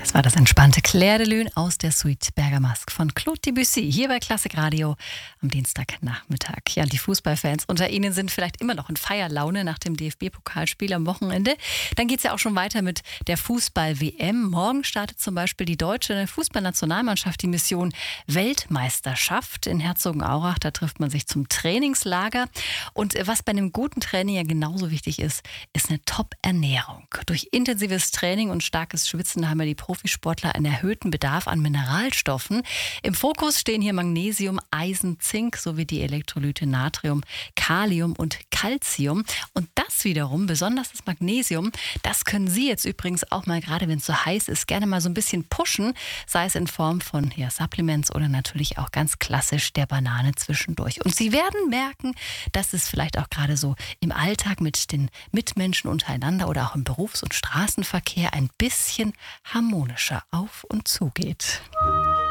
Das war das entspannte Clair de Lune aus der Suite Bergamasque von Claude Debussy hier bei Klassik Radio am Dienstagnachmittag. Ja, die Fußballfans unter Ihnen sind vielleicht immer noch in Feierlaune nach dem DFB-Pokalspiel am Wochenende. Dann geht es ja auch schon weiter mit der Fußball-WM. Morgen startet zum Beispiel die deutsche Fußballnationalmannschaft die Mission Weltmeisterschaft in Herzogenaurach. Da trifft man sich zum Trainingslager. Und was bei einem guten Training ja genauso wichtig ist, ist eine Top-Ernährung. Durch intensives Training und starkes Schwitzen haben ja die Profisportler einen erhöhten Bedarf an Mineralstoffen. Im Fokus stehen hier Magnesium, Eisen, Zink sowie die Elektrolyte Natrium, Kalium und Calcium. Und das wiederum, besonders das Magnesium, das können Sie jetzt übrigens auch mal, gerade wenn es so heiß ist, gerne mal so ein bisschen pushen, sei es in Form von Supplements oder natürlich auch ganz klassisch der Banane zwischendurch. Und Sie werden merken, dass es vielleicht auch gerade so im Alltag mit den Mitmenschen untereinander oder auch im Berufs- und Straßenverkehr ein bisschen harmonischer auf und zugeht.